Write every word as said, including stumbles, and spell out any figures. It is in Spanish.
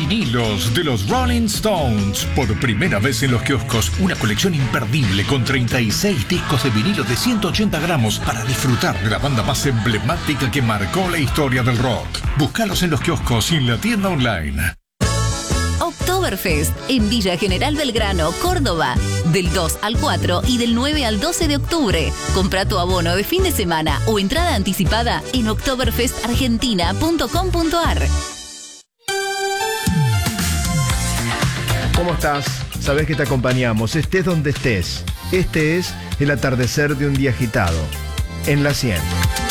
Vinilos de los Rolling Stones. Por primera vez en los kioscos, una colección imperdible con treinta y seis discos de vinilo de ciento ochenta gramos para disfrutar de la banda más emblemática que marcó la historia del rock. Búscalos en los kioscos y en la tienda online. Oktoberfest en Villa General Belgrano, Córdoba, del dos al cuatro y del nueve al doce de octubre. Compra tu abono de fin de semana o entrada anticipada en oktoberfest argentina punto com punto ar. ¿Cómo estás? Sabés que te acompañamos, estés donde estés. Este es el atardecer de un día agitado, en la cien.